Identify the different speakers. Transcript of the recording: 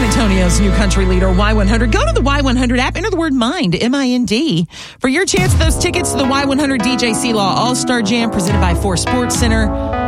Speaker 1: Antonio's new country leader, Y100. Go to the Y100 app, enter the word MIND, M-I-N-D, for your chance at those tickets to the Y100 DJ C-Law All-Star Jam presented by Four Sports Center.